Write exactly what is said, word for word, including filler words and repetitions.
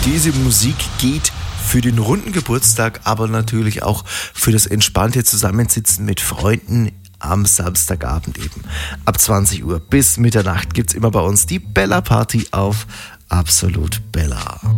Diese Musik geht für den runden Geburtstag, aber natürlich auch für das entspannte Zusammensitzen mit Freunden am Samstagabend eben. Ab zwanzig Uhr bis Mitternacht gibt es immer bei uns die Bella Party auf Absolut Bella.